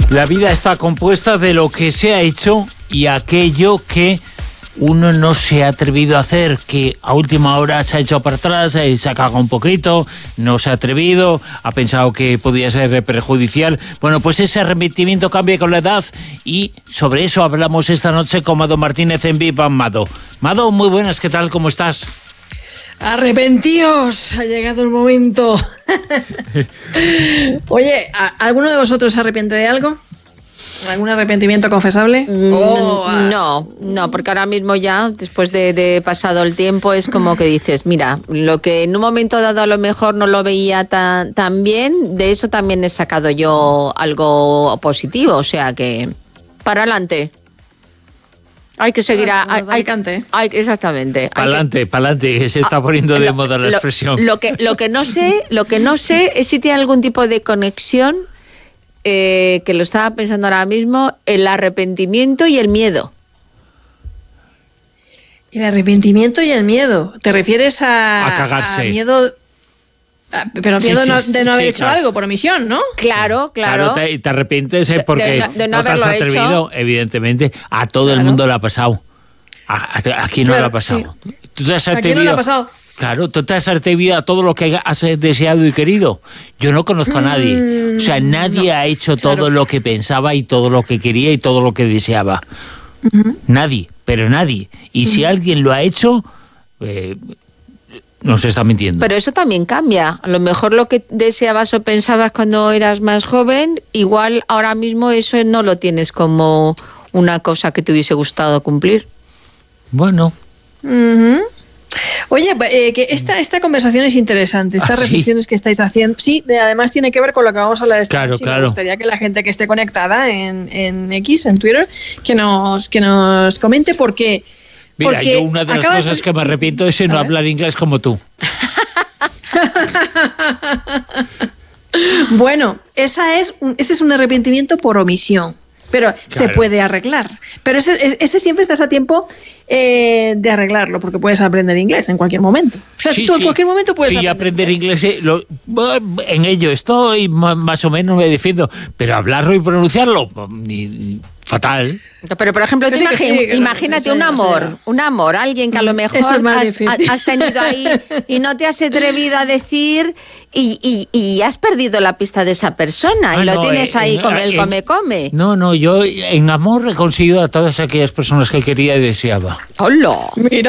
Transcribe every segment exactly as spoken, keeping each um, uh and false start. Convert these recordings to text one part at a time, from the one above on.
La vida está compuesta de lo que se ha hecho y aquello que uno no se ha atrevido a hacer, que a última hora se ha hecho para atrás, se ha cagado un poquito, no se ha atrevido, ha pensado que podía ser perjudicial. Bueno, pues ese arrepentimiento cambia con la edad y sobre eso hablamos esta noche con Mado Martínez en Viva Mado. Mado, muy buenas, ¿qué tal? ¿Cómo estás? Arrepentíos, ha llegado el momento. Oye, ¿alguno de vosotros se arrepiente de algo? ¿Algún arrepentimiento confesable? Mm, oh, no, no, porque ahora mismo ya, después de, de pasado el tiempo, es como que dices, mira, lo que en un momento dado a lo mejor no lo veía tan, tan bien, de eso también he sacado yo algo positivo, o sea que, para adelante. Hay que seguir a... Hay, hay, hay, exactamente. Para adelante, para adelante, que se está poniendo de lo, moda la lo, expresión. Lo que, lo que no sé, lo que no sé es si tiene algún tipo de conexión, eh, que lo estaba pensando ahora mismo, el arrepentimiento y el miedo. El arrepentimiento y el miedo. ¿Te refieres a... A cagarse. A miedo... Pero miedo sí, sí, de no haber sí, hecho claro. algo por omisión, ¿no? Claro, claro. Claro, te, te arrepientes eh, porque de, de no, de no, no te has atrevido, hecho. Evidentemente. A todo claro. el mundo le ha pasado. A, a, a quién no claro, le ha pasado. Sí. ¿Tú te has ¿A quién no le ha pasado? Claro, tú te has atrevido a todo lo que has deseado y querido. Yo no conozco a nadie. Mm, o sea, nadie no, ha hecho claro. todo lo que pensaba y todo lo que quería y todo lo que deseaba. Uh-huh. Nadie, pero nadie. Y uh-huh. si alguien lo ha hecho... Eh, no se está mintiendo. Pero eso también cambia. A lo mejor lo que deseabas o pensabas cuando eras más joven, igual ahora mismo eso no lo tienes como una cosa que te hubiese gustado cumplir. Bueno. Uh-huh. Oye, eh, que esta, esta conversación es interesante, estas ¿Ah, reflexiones sí? que estáis haciendo. Sí, de, además tiene que ver con lo que vamos a hablar esta claro, noche. Claro. Me gustaría que la gente que esté conectada en, en X, en Twitter, que nos, que nos comente por qué. Mira, Porque yo una de las cosas de... que me arrepiento es de no hablar inglés como tú. Bueno, esa es un, ese es un arrepentimiento por omisión, pero claro. se puede arreglar. Pero ese, ese siempre estás a tiempo eh, de arreglarlo, porque puedes aprender inglés en cualquier momento. O sea, sí, tú sí. en cualquier momento puedes sí, aprender, aprender inglés. Eh, lo, en ello estoy, más o menos me defiendo, pero hablarlo y pronunciarlo, ni... fatal. Pero, por ejemplo, tú sí imagi sí, imagínate un amor, sí. un amor, alguien que a lo mejor has, has tenido ahí y no te has atrevido a decir y, y, y has perdido la pista de esa persona ah, y lo no, tienes eh, ahí en, con el come-come. No, no, yo en amor he conseguido a todas aquellas personas que quería y deseaba. ¡Hola! Mira.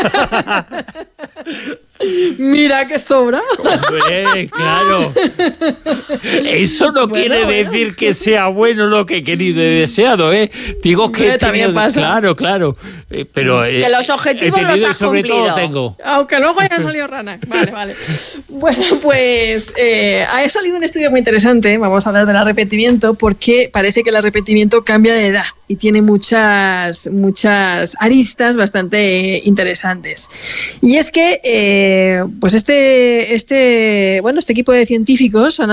Mira que sobra. Hombre, claro. Eso no bueno, quiere bueno. decir que sea bueno lo que he querido y deseado, ¿eh? Digo que he también tenido, pasa. Claro, claro. Eh, pero que eh, los objetivos he tenido los has y sobre cumplido. todo tengo. Aunque luego haya salido rana. Vale, vale. Bueno, pues eh, ha salido un estudio muy interesante. Vamos a hablar del arrepentimiento porque parece que el arrepentimiento cambia de edad y tiene muchas, muchas aristas bastante interesantes. Y es que, eh, pues este, este, bueno, este equipo de científicos han